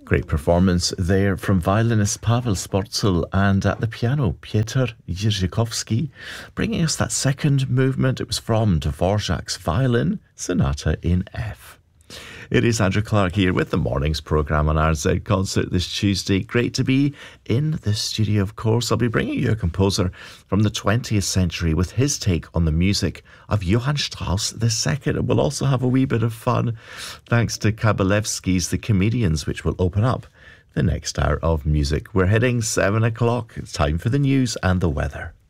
Great performance there from violinist Pavel Sportzel and at the piano Piotr Jerzykowski, bringing us that second movement. It was from Dvorak's Violin Sonata in F. It is Andrew Clark here with the morning's programme on RZ Concert this Tuesday. Great to be in the studio, of course. I'll be bringing you a composer from the 20th century with his take on the music of Johann Strauss II. And we'll also have a wee bit of fun thanks to Kabalevsky's The Comedians, which will open up the next hour of music. We're hitting 7 o'clock. It's time for the news and the weather.